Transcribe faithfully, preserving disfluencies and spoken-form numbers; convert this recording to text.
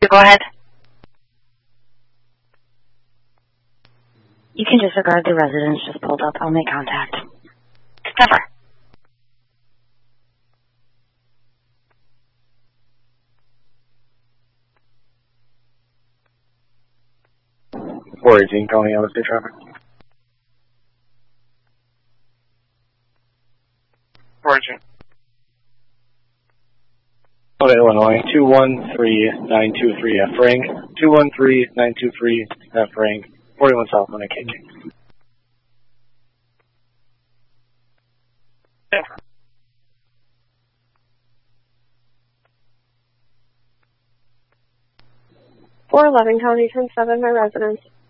Go ahead. You can disregard the residence just pulled up. I'll make contact. Never. four eighteen calling out of state traffic. four eighteen. Okay, Illinois, two one three nine two three F ring, two one three nine two three F ring, forty-one South on a K K. four eleven County ten seven, my residence.